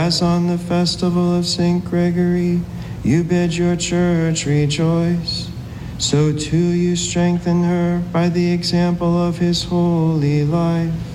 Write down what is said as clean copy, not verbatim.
as on the festival of St. Gregory, you bid your church rejoice, so too you strengthen her by the example of his holy life.